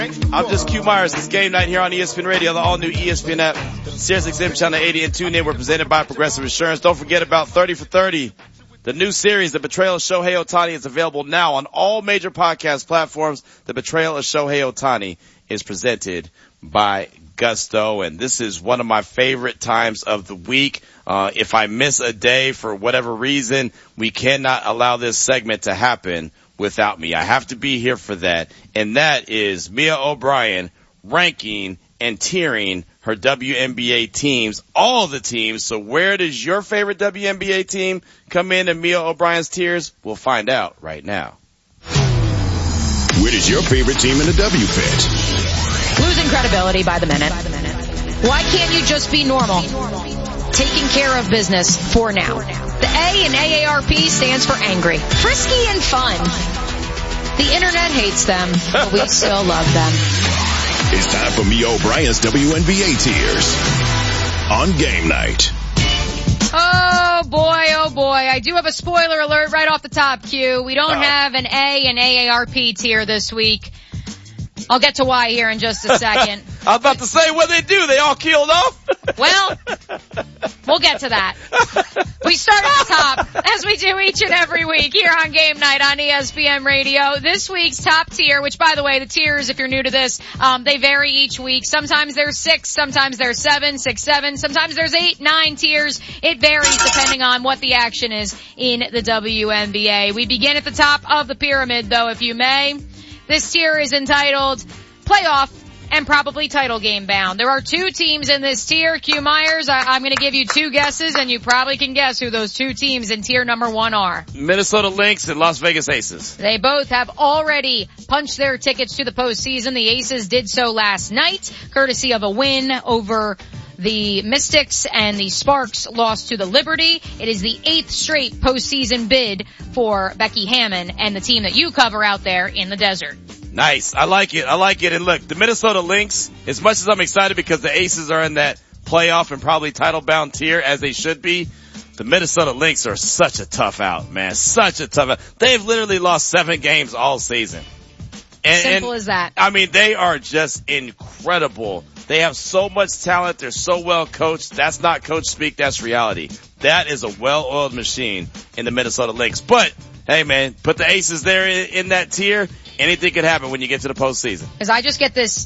I'm just Q Myers. It's game night here on ESPN Radio, the all-new ESPN app, Sirius XM Channel 80 and TuneIn. We're presented by Progressive Insurance. Don't forget about 30 for 30. The new series, The Betrayal of Shohei Ohtani, is available now on all major podcast platforms. The Betrayal of Shohei Ohtani is presented by Gusto, and this is one of my favorite times of the week. If I miss a day for whatever reason, we cannot allow this segment to happen without me. I have to be here for that, and that is Mia O'Brien ranking and tiering her WNBA teams, all the teams. So where does your favorite WNBA team come in Mia O'Brien's tiers? We'll find out right now. Where does your favorite team in the W fit? Losing credibility by the minute. Why can't you just be normal? Taking care of business for now. The A in AARP stands for angry, frisky, and fun. The internet hates them, but we still love them. It's time for Mia O'Brien's WNBA tiers on game night. Oh boy. I do have a spoiler alert right off the top, Q. We don't have an A in AARP tier this week. I'll get to why here in just a second. I was about to say, what they do? They all killed off? Well, we'll get to that. We start at the top, as we do each and every week here on Game Night on ESPN Radio. This week's top tier, which, by the way, the tiers, if you're new to this, they vary each week. Sometimes there's 6, sometimes there's 7, 6, 7. Sometimes there's 8, 9 tiers. It varies depending on what the action is in the WNBA. We begin at the top of the pyramid, though, if you may. This tier is entitled Playoff and Probably Title Game Bound. There are 2 teams in this tier. Q Myers, I'm going to give you 2 guesses, and you probably can guess who those 2 teams in tier number 1 are. Minnesota Lynx and Las Vegas Aces. They both have already punched their tickets to the postseason. The Aces did so last night, courtesy of a win over the Mystics, and the Sparks lost to the Liberty. It is the 8th straight postseason bid for Becky Hammon and the team that you cover out there in the desert. Nice. I like it. And look, the Minnesota Lynx, as much as I'm excited because the Aces are in that playoff and probably title-bound tier, as they should be, the Minnesota Lynx are such a tough out, man. Such a tough out. They've literally lost 7 games all season. Simple as that. I mean, they are just incredible. They have so much talent. They're so well coached. That's not coach speak. That's reality. That is a well-oiled machine in the Minnesota Lynx. But, hey, man, put the Aces there in that tier. Anything could happen when you get to the postseason. Because I just get this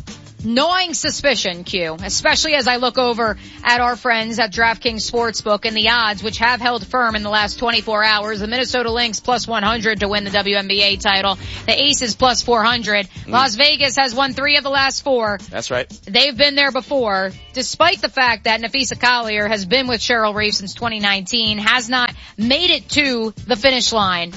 gnawing suspicion, Q, especially as I look over at our friends at DraftKings Sportsbook and the odds, which have held firm in the last 24 hours. The Minnesota Lynx plus 100 to win the WNBA title. The Aces plus 400. Las Vegas has won 3 of the last 4. That's right. They've been there before, despite the fact that Nafisa Collier has been with Cheryl Reeve since 2019, has not made it to the finish line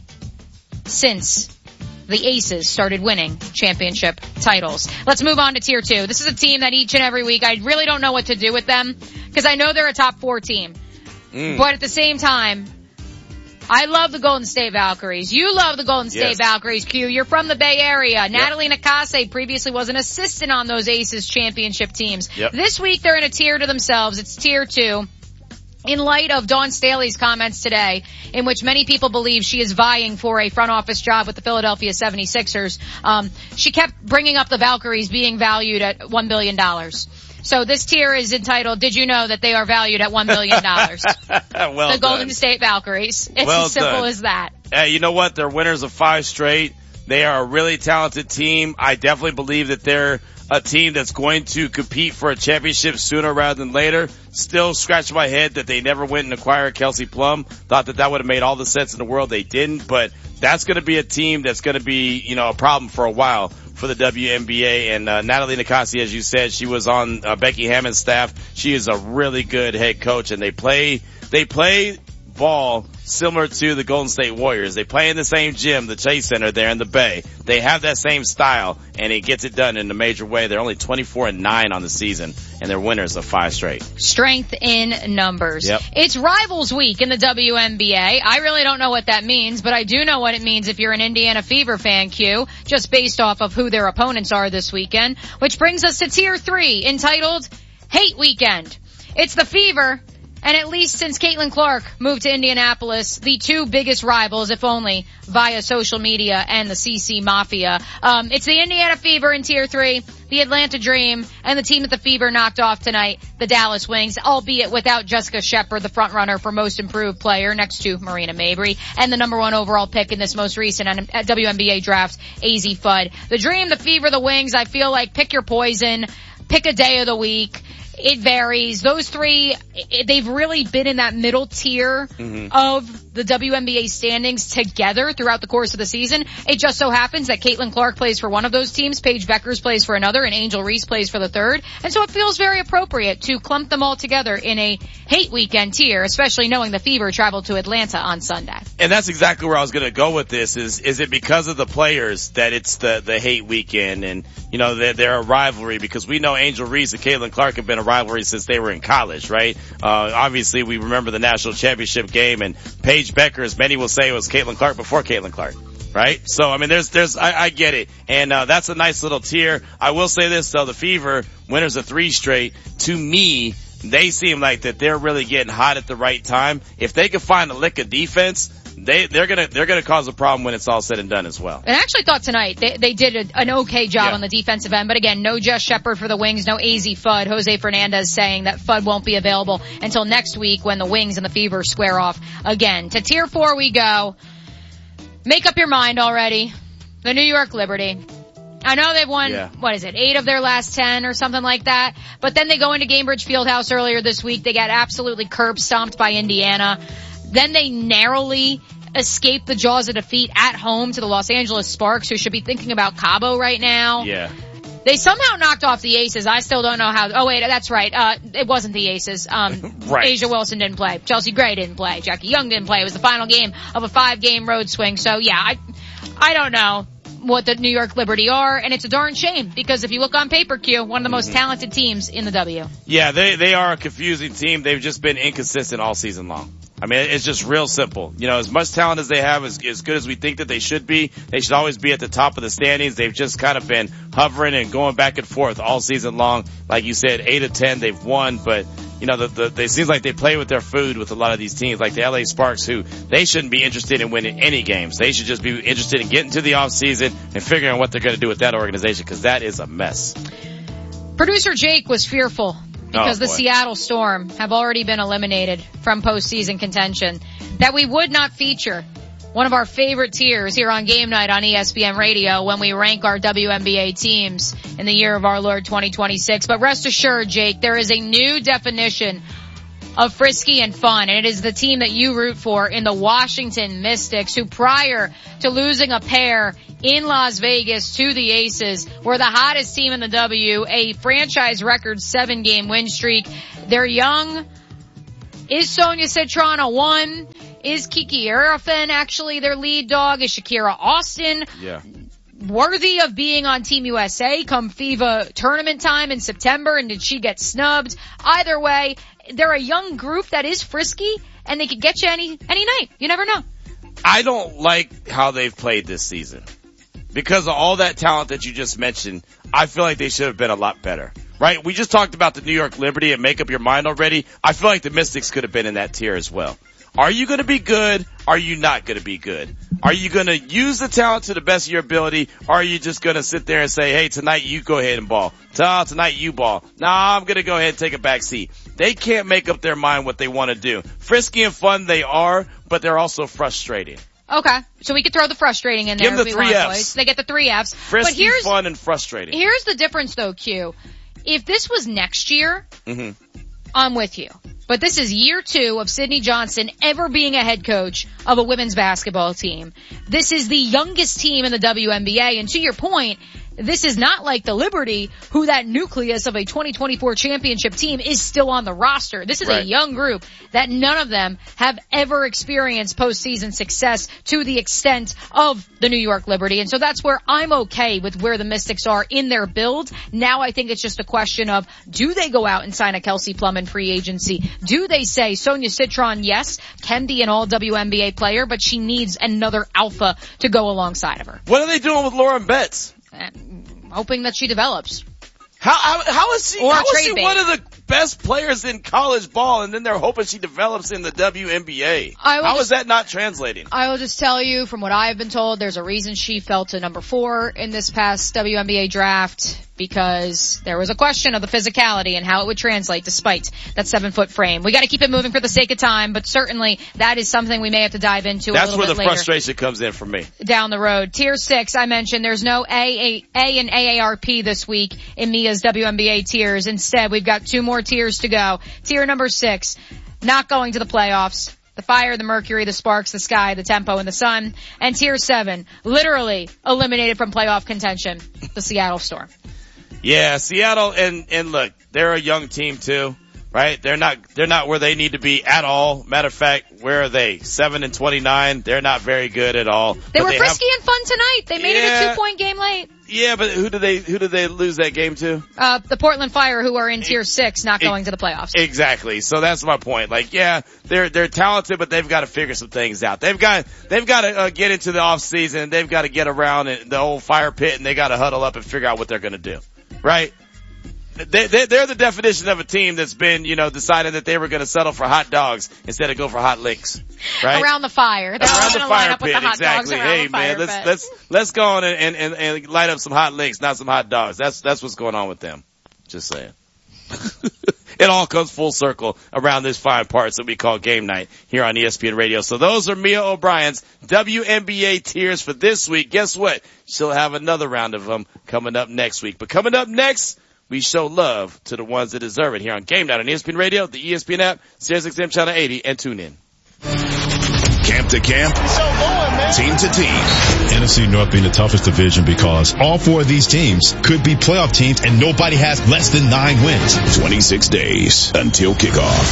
since the Aces started winning championship titles. Let's move on to tier 2. This is a team that each and every week I really don't know what to do with them because I know they're a top 4 team. But at the same time, I love the Golden State Valkyries. You love the Golden State Valkyries, Q. You're from the Bay Area. Yep. Natalie Nakase previously was an assistant on those Aces championship teams. Yep. This week they're in a tier to themselves. It's tier 2. In light of Dawn Staley's comments today, in which many people believe she is vying for a front office job with the Philadelphia 76ers, she kept bringing up the Valkyries being valued at $1 billion. So this tier is entitled, Did You Know That They Are Valued at $1 billion? Well the Golden done. State Valkyries. It's well as simple done. as that. Hey, you know what? They're winners of 5 straight. They are a really talented team. I definitely believe that they're a team that's going to compete for a championship sooner rather than later. Still scratch my head that they never went and acquired Kelsey Plum. Thought that would have made all the sense in the world. They didn't, but that's going to be a team that's going to be, a problem for a while for the WNBA. And Natalie Nakase, as you said, she was on Becky Hammon's staff. She is a really good head coach, and they play ball similar to the Golden State Warriors. They play in the same gym, the Chase Center there in the Bay. They have that same style, and it gets it done in a major way. They're only 24-9 on the season, and they're winners of 5 straight. Strength in numbers. Yep. It's Rivals Week in the WNBA. I really don't know what that means, but I do know what it means if you're an Indiana Fever fan, Q, just based off of who their opponents are this weekend, which brings us to Tier 3, entitled Hate Weekend. It's the Fever And at least since Caitlin Clark moved to Indianapolis, the two biggest rivals, if only via social media and the CC Mafia, it's the Indiana Fever in Tier 3, the Atlanta Dream, and the team that the Fever knocked off tonight, the Dallas Wings, albeit without Jessica Shepard, the frontrunner for most improved player next to Marina Mabry, and the number 1 overall pick in this most recent WNBA draft, AZ Fudd. The Dream, the Fever, the Wings, I feel like pick your poison, pick a day of the week. It varies. Those three, they've really been in that middle tier of the WNBA standings together throughout the course of the season. It just so happens that Caitlin Clark plays for one of those teams, Paige Beckers plays for another, and Angel Reese plays for the third. And so it feels very appropriate to clump them all together in a hate weekend tier, especially knowing the Fever traveled to Atlanta on Sunday. And that's exactly where I was going to go with this. Is it because of the players that it's the hate weekend, and you know they're a rivalry, because we know Angel Reese and Caitlin Clark have been a rivalry since they were in college, right? Obviously we remember the national championship game, and Paige Beckers, many will say, was Caitlin Clark before Caitlin Clark, right? So I mean I get it, and that's a nice little tier. I will say this though, the Fever, winners of 3 straight, to me they seem like that they're really getting hot at the right time. If they can find a lick of defense, they're gonna cause a problem when it's all said and done as well. And I actually thought tonight they did an okay job on the defensive end, but again, no Jess Shepard for the Wings, no AZ Fudd. Jose Fernandez saying that Fudd won't be available until next week when the Wings and the Fever square off again. To Tier 4 we go. Make up your mind already. The New York Liberty. I know they've won, 8 of their last 10 or something like that, but then they go into Gainbridge Fieldhouse earlier this week. They got absolutely curb stomped by Indiana. Then they narrowly escaped the jaws of defeat at home to the Los Angeles Sparks, who should be thinking about Cabo right now. Yeah. They somehow knocked off the Aces. I still don't know how. Oh wait, that's right. It wasn't the Aces. Right. Asia Wilson didn't play. Chelsea Gray didn't play. Jackie Young didn't play. It was the final game of a 5-game road swing. So yeah, I don't know what the New York Liberty are, and it's a darn shame, because if you look on paper, Q, one of the most talented teams in the W. Yeah, they are a confusing team. They've just been inconsistent all season long. I mean, it's just real simple. You know, as much talent as they have, as good as we think that they should be, they should always be at the top of the standings. They've just kind of been hovering and going back and forth all season long. Like you said, 8 of 10 they've won, but you know, it seems like they play with their food with a lot of these teams, like the LA Sparks, who they shouldn't be interested in winning any games. They should just be interested in getting to the off season and figuring out what they're going to do with that organization, because that is a mess. Producer Jake was fearful because the Seattle Storm have already been eliminated from postseason contention, that we would not feature one of our favorite tiers here on Game Night on ESPN Radio when we rank our WNBA teams in the year of our Lord 2026. But rest assured, Jake, there is a new definition of frisky and fun, and it is the team that you root for in the Washington Mystics, who prior to losing a pair in Las Vegas to the Aces were the hottest team in the W, a franchise record 7-game win streak. They're young. Is Sonia Citron a 1? Is Kiki Arafin actually their lead dog? Is Shakira Austin worthy of being on Team USA come FIBA tournament time in September, and did she get snubbed? Either way, they're a young group that is frisky, and they could get you any night. You never know. I don't like how they've played this season. Because of all that talent that you just mentioned, I feel like they should have been a lot better. Right? We just talked about the New York Liberty and make up your mind already. I feel like the Mystics could have been in that tier as well. Are you going to be good? Are you not going to be good? Are you going to use the talent to the best of your ability? Or are you just going to sit there and say, hey, tonight you go ahead and ball. Tonight you ball. Nah, I'm going to go ahead and take a back seat. They can't make up their mind what they want to do. Frisky and fun they are, but they're also frustrating. Okay, so we could throw the frustrating in there. Give them the 3 Fs. They get the 3 Fs. Frisky, fun, and frustrating. Here's the difference though, Q. If this was next year, I'm with you. But this is year 2 of Sydney Johnson ever being a head coach of a women's basketball team. This is the youngest team in the WNBA, and to your point, this is not like the Liberty, who that nucleus of a 2024 championship team is still on the roster. This is a young group that none of them have ever experienced postseason success to the extent of the New York Liberty. And so that's where I'm okay with where the Mystics are in their build. Now I think it's just a question of, do they go out and sign a Kelsey Plum in free agency? Do they say Sonia Citron, yes, can be an all WNBA player, but she needs another alpha to go alongside of her? What are they doing with Lauren Betts? Hoping that she develops. How is she one of the best players in college ball, and then they're hoping she develops in the WNBA. How is that not translating? I will just tell you, from what I've been told, there's a reason she fell to number 4 in this past WNBA draft, because there was a question of the physicality and how it would translate despite that 7-foot frame. We got to keep it moving for the sake of time, but certainly that is something we may have to dive into a little bit later. That's where the frustration comes in for me. Down the road. Tier 6, I mentioned there's no A and AARP this week in Mia's WNBA tiers. Instead, we've got 2 more tiers to go. Tier number 6, not going to the playoffs. The Fire, the Mercury, the Sparks, the Sky, the Tempo, and the Sun. And Tier 7, literally eliminated from playoff contention, the Seattle Storm. Yeah, Seattle, and look, they're a young team too, right? They're not where they need to be at all. Matter of fact, where are they? 7-29. They're not very good at all. They were frisky and fun tonight. They made it a 2-point game late. Yeah, but who did they lose that game to? The Portland Fire, who are in Tier 6, not going to the playoffs. Exactly. So that's my point. Like, yeah, they're talented, but they've got to figure some things out. They've got to get into the off season. They've got to get around the old fire pit, and they got to huddle up and figure out what they're going to do. Right? They're the definition of a team that's been, decided that they were going to settle for hot dogs instead of go for hot licks. Right? Around the fire. They're around the fire pit, exactly. Hey man, let's go on and light up some hot licks, not some hot dogs. That's what's going on with them. Just saying. It all comes full circle around this fine parts that we call game night here on ESPN Radio. So those are Mia O'Brien's WNBA tiers for this week. Guess what? She'll have another round of them coming up next week. But coming up next, we show love to the ones that deserve it here on Game Night on ESPN Radio, the ESPN app, SiriusXM Channel 80, and tune in. Camp to camp, team to team. NFC North being the toughest division because all 4 of these teams could be playoff teams and nobody has less than 9 wins. 26 days until kickoff.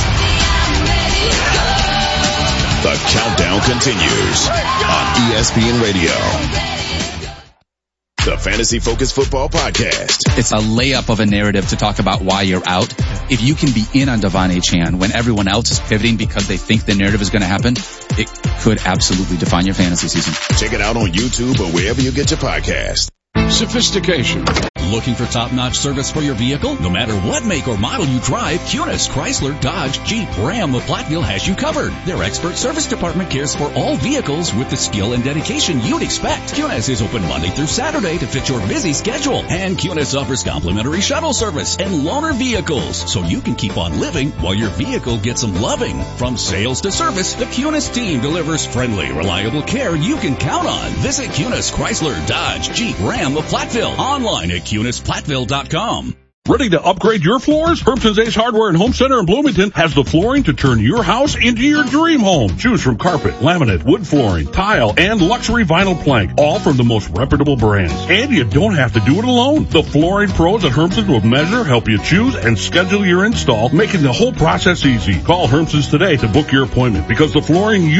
The countdown continues on ESPN Radio. The Fantasy Focus Football Podcast. It's a layup of a narrative to talk about why you're out. If you can be in on Devon Achane when everyone else is pivoting because they think the narrative is going to happen, it could absolutely define your fantasy season. Check it out on YouTube or wherever you get your podcast. Sophistication. Looking for top-notch service for your vehicle? No matter what make or model you drive, Cunis, Chrysler, Dodge, Jeep, Ram, or Platteville has you covered. Their expert service department cares for all vehicles with the skill and dedication you'd expect. Cunis is open Monday through Saturday to fit your busy schedule. And Cunis offers complimentary shuttle service and loaner vehicles, so you can keep on living while your vehicle gets some loving. From sales to service, the Cunis team delivers friendly, reliable care you can count on. Visit Cunis, Chrysler, Dodge, Jeep, Ram, or Platteville online at CunisPlatteville.com. Ready to upgrade your floors? Herbson's Ace Hardware and Home Center in Bloomington has the flooring to turn your house into your dream home. Choose from carpet, laminate, wood flooring, tile, and luxury vinyl plank, all from the most reputable brands. And you don't have to do it alone. The flooring pros at Herbson's will measure, help you choose, and schedule your install, making the whole process easy. Call Herbson's today to book your appointment because the flooring you